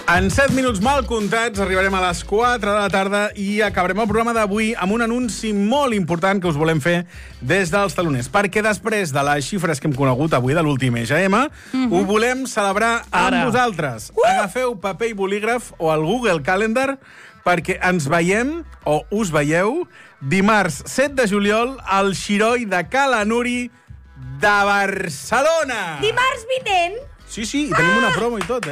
En 7 minuts mal comptats arribarem a les 4 de la tarda i acabarem el programa d'avui amb un anunci molt important que us volem fer des dels taloners. Perquè després de les xifres que hem conegut avui de l'últim EGM, ho volem celebrar amb vosaltres. Agafeu paper i bolígraf o el Google Calendar perquè ens veiem, o us veieu, dimarts 7 de juliol al Xiroi de Cala Nuri de Barcelona. Dimarts vinent? Sí, i tenim una promo i tot,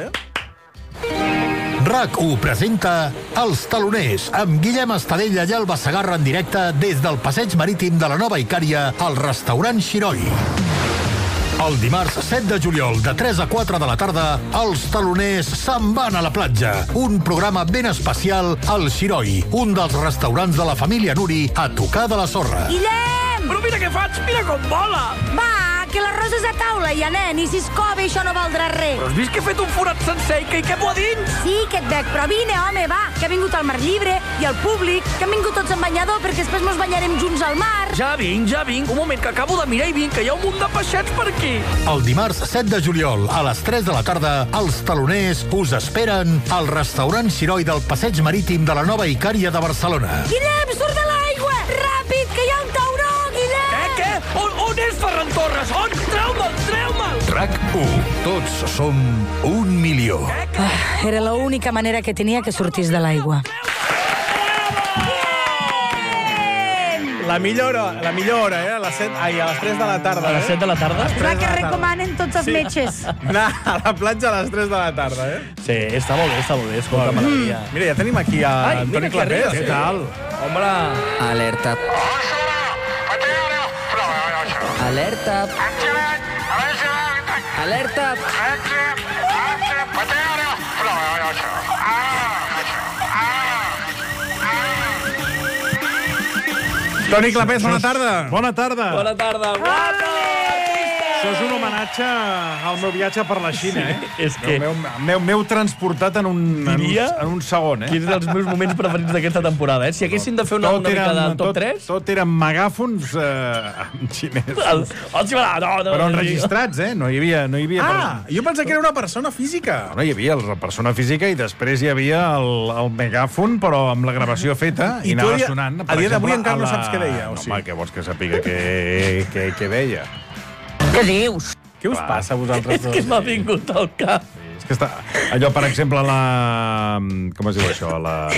RAC1 presenta Els Taloners, amb Guillem Estadella i Alba Segarra en directe des del passeig marítim de la Nova Icària al restaurant Xiroi. El dimarts 7 de juliol, de 3 a 4 de la tarda, els taloners se'n van a la platja. Un programa ben especial al Xiroi, un dels restaurants de la família Nuri a tocar de la sorra. Guillem! Però mira què faig, mira com vola! Va, que l'arròs és a taula, ja, nen, i si es cova això no valdrà res. Però has vist que he fet un forat sencer i que hi cap a dins? Sí, que et veig, però vine, home, va, que ha vingut al mar llibre i el públic, que han vingut tots en banyador perquè després mos banyarem junts al mar. Ja vinc. Un moment, que acabo de mirar i vinc, que hi ha un munt de peixets per aquí. El dimarts 7 de juliol, a les 3 de la tarda, els taloners us esperen al restaurant Xiroi del passeig marítim de la Nova Icària de Barcelona. Guillem, surt de l'aigua! Ràpid, que hi ha un tauró, Guillem! Què? On és Ferran Torres? On? Treu-me'l! RAC1. Tots som 1 milió. Era l'única manera que tenia que sortís de l'aigua. La millor hora, a les 7, a les 3 de la tarda. A les 7 de la tarda? És la que recomanen tots els metges. Anar a la platja a les 3 de la tarda, Sí, està molt bé, escolta, meravella. Mira, ja tenim aquí a Antoni Clapés. Què tal? Home! Alerta. Alerta. Alerta. Toni Clapés, bona tarda. Bona tarda. Bona tarda, guapa! Això és un homenatge al meu viatge per la Xina, És que... M'heu transportat en un segon, Quins dels meus moments preferits d'aquesta temporada, Si haguéssim de fer una mica de top 3... Tot eren megàfons en xinès. Però enregistrats, No hi havia... Jo pensava que era una persona física. No, hi havia la persona física i després hi havia el megàfon, però amb la gravació feta i anava sonant. A dia d'avui encara no saps què deia, o sí? Home, què vols que sàpiga què deia? Què dius? Què us passa a vosaltres dos? És que m'ha vingut al cap. És que està... Allò, per exemple, com es diu això?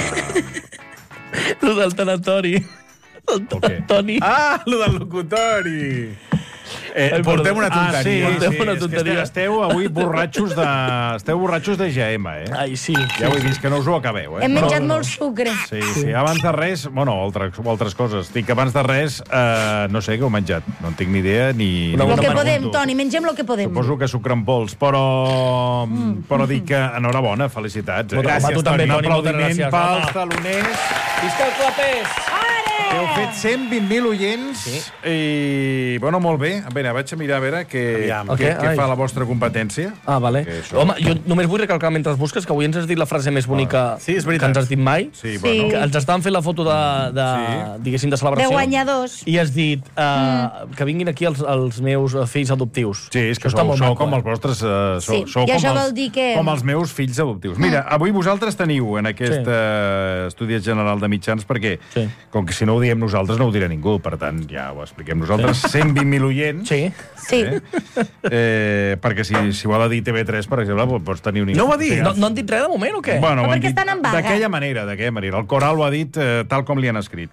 Lo del tanatori. El tanatori. Lo del locutori. Portem una tonteria. Sí, esteu avui borratxos de GM, Ai, sí. Ja ho he vist, que no us ho acabeu, Hem menjat molt sucre. Sí, abans de res... Bueno, altres coses. Dic que abans de res, no sé què heu menjat. No en tinc ni idea, ni... Lo que podem, Toni, mengem lo que podem. Suposo que sucre en pols, però dic que enhorabona, felicitats. Gràcies, tu també, Toni, moltes gràcies. Pels taloners. Visca el Clapés! Heu fet 120.000 oients i, bueno, molt bé. A veure, vaig a mirar a veure què fa la vostra competència. Vale. Home, jo només vull recalcar mentre busques que avui ens has dit la frase més bonica que ens has dit mai. Sí, bueno. Que ens estaven fent la foto diguéssim, de celebració. De guanyadors. I has dit que vinguin aquí els meus fills adoptius. Sí, és que sou com els vostres... Sou com els meus fills adoptius. Mira, avui vosaltres teniu en aquest estudi general de mitjans, perquè, com que si no ho diem nosaltres, no ho dirà ningú. Per tant, ja ho expliquem nosaltres. 120.000 oients. Sí. Perquè si ho ha de dir TV3, per exemple, pots tenir un... No ho ha dit? No han dit res de moment, o què? Bueno, perquè estan en vaga. D'aquella manera. El Coral ho ha dit tal com li han escrit.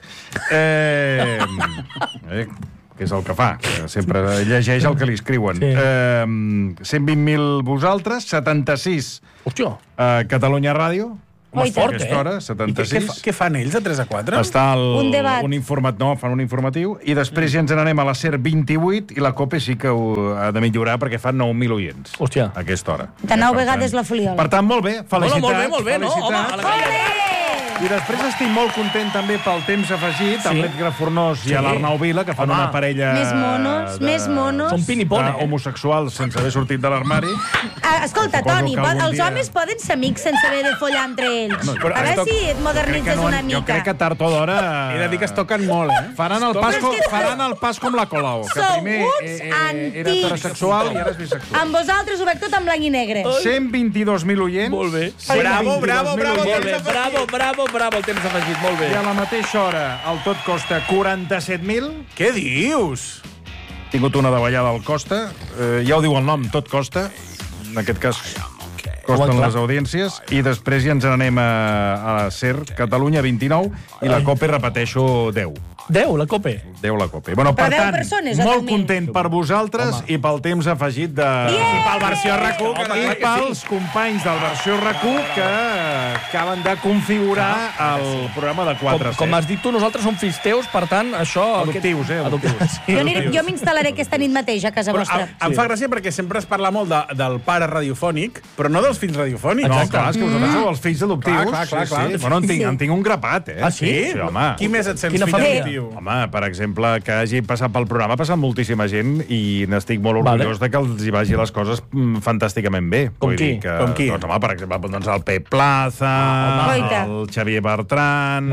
Que és el que fa, que sempre llegeix el que li escriuen. 120.000 vosaltres, 76 Catalunya Ràdio, aquesta hora, 76. Què fan ells, de 3 a 4? Està un debat. Fan un informatiu, i després ja ens n'anem a la SER 28, i la COPE sí que ho ha de millorar, perquè fan 9.000 oients. Hòstia. A aquesta hora. De 9 vegades la Foliol. Per tant, molt bé, felicitats. Molt bé, no? Home, Ole! I després estic molt content també pel temps afegit, amb l'Edgar Fornós i l'Arnau Vila, que fan una parella... Més monos. Són pin-i-pon, homosexuals sense haver sortit de l'armari. Escolta, Toni, els homes poden ser amics sense haver de follar entre ells. A veure si et modernitzes una mica. Jo crec que tard o d'hora... He de dir que es toquen molt, eh? Faran el pas com la Colau, que primer era heterosexual i ara és bisexual. Amb vosaltres ho veig tot en blanc i negre. 122.000 oients. Molt bé. Bravo, el temps afegit, molt bé. I a la mateixa hora, el tot costa 47.000. Què dius? He tingut una davallada al Costa. Ja ho diu el nom, tot costa. En aquest cas, costen les audiències. I després ja ens n'anem a SER, Catalunya, 29, i la COPE, repeteixo, 10. 10, la COPE? 10, la COPE. Bueno, per tant, molt content per vosaltres i pel temps afegit de... I pel versió RAC1. I pels companys del versió RAC1 que acaben de configurar el programa de 4 a 7. Com has dit tu, nosaltres som fills teus, per tant, això... Adoptius, Adoptius. Jo m'instal·laré aquesta nit mateix a casa vostra. Em fa gràcia perquè sempre es parla molt del pare radiofònic, però no dels fills radiofònics. No, clar, és que vosaltres sou els fills adoptius. Clar. Bueno, en tinc un grapat, eh? Ah, sí? Sí, home. Qui més et sents fill adoptiu? Home, per exemple, que hagi passat pel programa, ha passat moltíssima gent i n'estic molt orgullós de que els hi vagi les coses fantàsticament bé. Com qui? Doncs, home, per exemple, el Pep Plaza, el Xavier Bertran,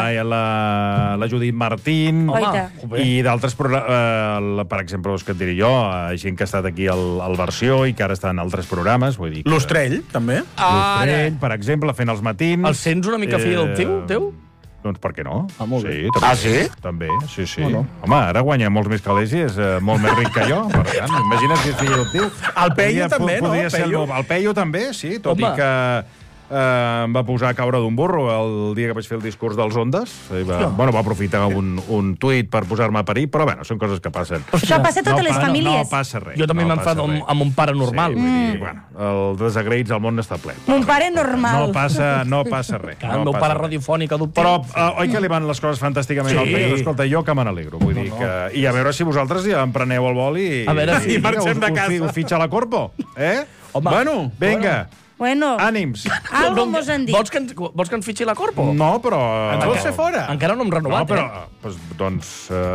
la Judit Martín i d'altres, per exemple, que et diré jo, gent que ha estat aquí al Versió i que ara està en altres programes. L'Ostrell, també? L'Ostrell, per exemple, fent els matins. El sents una mica fill adoptiu, teu? Doncs per què no? Ah, molt bé. Sí? També, sí. Bueno. Home, ara guanya molts més calés i és molt més ric que jo. Per tant, imagina't si és fill adoptiu. El Peyu també, no? El Peyu també, sí, tot i que em va posar a caure d'un burro el dia que vaig fer el discurs dels Ondes. Va aprofitar un tuit per posar-me a parir, però bueno, són coses que passen. Això passa a totes les famílies. No passa res. Jo també m'enfado amb un pare normal. Els desagraïts al món està ple. Un pare normal. No passa res. El meu pare radiofònic adoptiu. Però oi que li van les coses fantàsticament al Peyu? Escolta, jo que me n'alegro. Vull dir que... I a veure si vosaltres ja em preneu el vol i... A veure si marxem de casa. Us fitxa la Corpo, eh? Bueno, vinga. Bueno, ànims. Algo mos han dit. Vols que ens fitxi la Corpo? No, però... Ens vols fer fora? Encara no hem renovat, Doncs,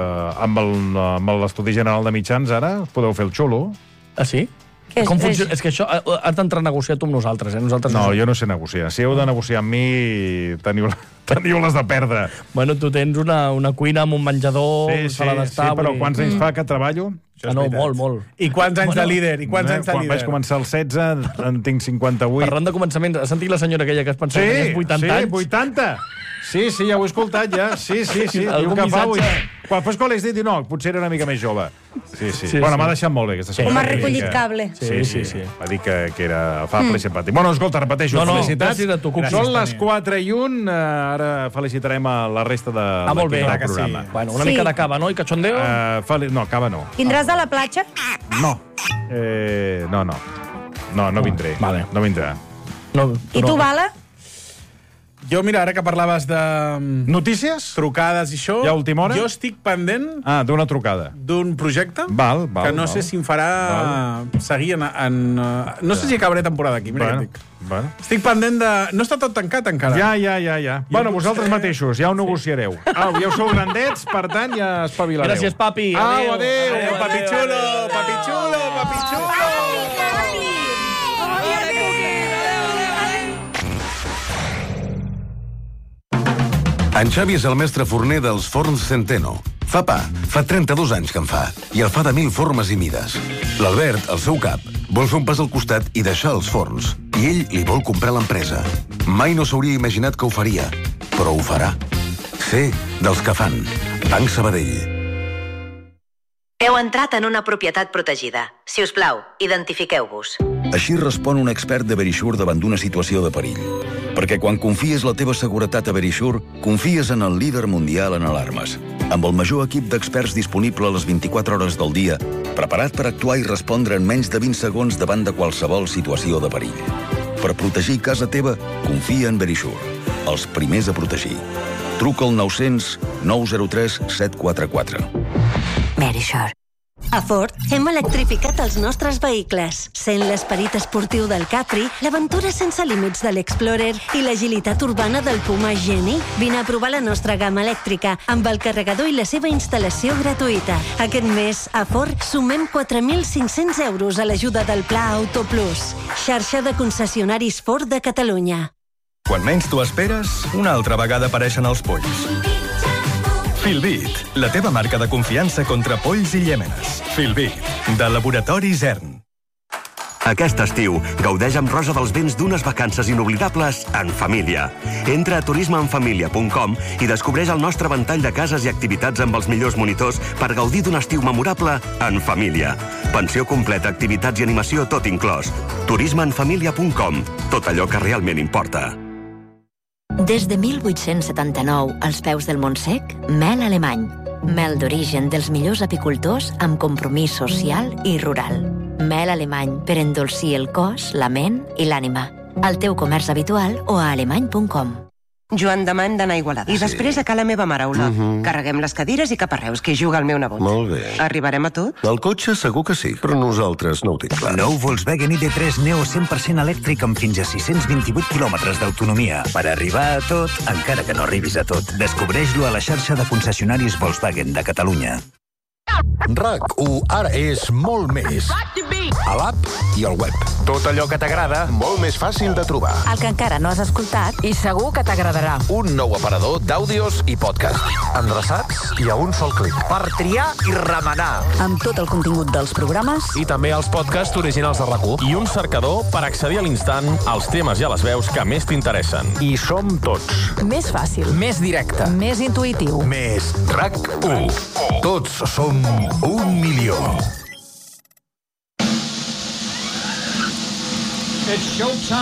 amb l'Estudi General de Mitjans, ara, us podeu fer el xulo. Ah, sí? És que això has d'entrar a negociar tu amb nosaltres, eh? No, jo no sé negociar. Si heu de negociar amb mi, teniu les de perdre. Bueno, tu tens una cuina amb un menjador, sala d'estar... Sí, però quants anys fa que treballo? No, molt. I quants anys de líder? Quan vaig començar els 16, en tinc 58. Parlant de començaments, has sentit la senyora aquella que has pensat que tenies 80 anys? Sí, 80! Sí, ja ho he escoltat, ja. Sí. Diu que fa 8. Quan l'he dit, no, potser era una mica més jove. Sí. Bueno, m'ha deixat molt bé aquesta senyora. Com ha recollit cable. Sí. Va dir que era afable i simpàtic. Bueno, escolta, repeteixo, felicitats. Són les 4:01, ara felicitarem a la resta de l'equip del programa. Bueno, una mica de cava, no? I cachondeo? No, cava no. Vindràs a la platja? No. No vindré. No vindrà. I tu, Bala? Jo, mira, ara que parlaves de... Notícies? Trucades i això... Ja a última hora? Jo estic pendent... d'una trucada. D'un projecte... Que no sé si em farà seguir en... No sé si acabaré temporada aquí, mira què et dic. Estic pendent de... No està tot tancat encara. Ja. Bueno, vosaltres mateixos, ja ho negociareu. Ja ho sou grandets, per tant, ja espavilareu. Gràcies, papi. Adéu, papi xulo, papi xulo, papi xulo. En Xavi és el mestre forner dels forns Centeno. Fa pa, fa 32 anys que en fa, i el fa de 1000 formes i mides. L'Albert, el seu cap, vol fer un pas al costat i deixar els forns, i ell li vol comprar l'empresa. Mai no s'hauria imaginat que ho faria, però ho farà. Ser dels que fan. Banc Sabadell. Heu entrat en una propietat protegida. Si us plau, identifiqueu-vos. Així respon un expert de Verisure davant d'una situació de perill. Perquè quan confies la teva seguretat a Verisure, confies en el líder mundial en alarmes. Amb el major equip d'experts disponible a les 24 hores del dia, preparat per actuar i respondre en menys de 20 segons davant de qualsevol situació de perill. Per protegir casa teva, confia en Verisure. Els primers a protegir. Truca al 900 903 744. Verisure. A Ford hem electrificat els nostres vehicles, sent l'esperit esportiu del Capri, l'aventura sense límits de l'Explorer i l'agilitat urbana del Puma Geni. Vine a provar la nostra gamma elèctrica amb el carregador i la seva instal·lació gratuïta. Aquest mes, a Ford, sumem 4.500 euros a l'ajuda del Pla Auto Plus, xarxa de concessionaris Ford de Catalunya. Quan menys t'ho esperes, una altra vegada apareixen els polls. Filbit, la teva marca de confiança contra polls i llèmenes. Filbit, de Laboratori Zern. Aquest estiu, gaudeix amb Rosa dels Vents d'unes vacances inoblidables en família. Entra a turismeenfamilia.com i descobreix el nostre ventall de cases i activitats amb els millors monitors per gaudir d'un estiu memorable en família. Pensió completa, activitats i animació, tot inclòs. turismeenfamilia.com. Tot allò que realment importa. Des de 1879, als peus del Montsec, mel alemany. Mel d'origen dels millors apicultors amb compromís social i rural. Mel alemany per endolcir el cos, la ment i l'ànima. Al teu comerç habitual o a alemany.com. Joan Damant d'anar a Igualada. I després a Ca la meva mare, Olot. Carreguem les cadires i cap a Reus, que hi juga el meu nebot. Molt bé. Arribarem a tot? El cotxe segur que sí, però nosaltres no ho tinc clar. Nou Volkswagen ID3 Neo 100% elèctric amb fins a 628 quilòmetres d'autonomia. Per arribar a tot, encara que no arribis a tot. Descobreix-lo a la xarxa de concessionaris Volkswagen de Catalunya. RAC1 ara és molt més. A l'app i al web. Tot allò que t'agrada, molt més fàcil de trobar. El que encara no has escoltat i segur que t'agradarà. Un nou aparador d'àudios i podcast. Endreçats i a un sol clic. Per triar i remenar. Amb tot el contingut dels programes. I també els podcasts originals de RAC1. I un cercador per accedir a l'instant als temes i a les veus que més t'interessen. I som tots. Més fàcil. Més directe. Més intuïtiu. Més RAC1. Tots som 1 milió. It's showtime.